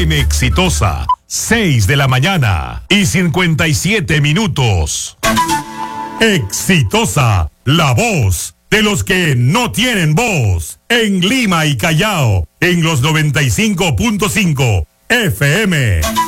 En Exitosa, 6 de la mañana y 57 minutos. Exitosa, la voz de los que no tienen voz. En Lima y Callao, en los 95.5 FM.